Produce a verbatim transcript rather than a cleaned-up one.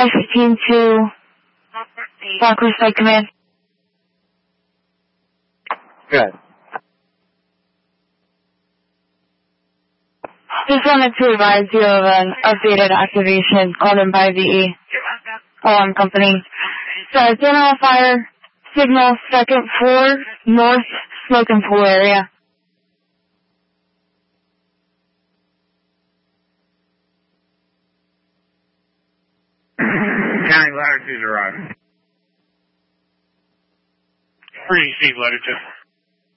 F fifteen to Rockwood Site Command. Good. Just wanted to advise you of an updated activation called in by the alarm company. So, general fire signal second floor, north smoking pool area. County ladder two's arriving. Three, Steve, ladder two.